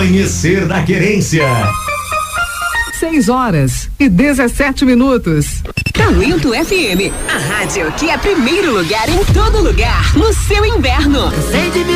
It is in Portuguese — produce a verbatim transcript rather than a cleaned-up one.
Amanhecer da Querência. seis horas e dezessete minutos. Talento F M, a rádio que é primeiro lugar em todo lugar, no seu inverno.